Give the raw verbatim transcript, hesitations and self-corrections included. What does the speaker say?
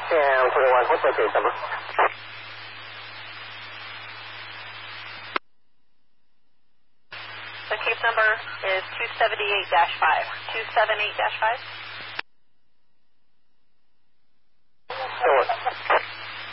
And twenty-one, what's the case number? The case number is two seventy-eight dash five. two seventy-eight dash five?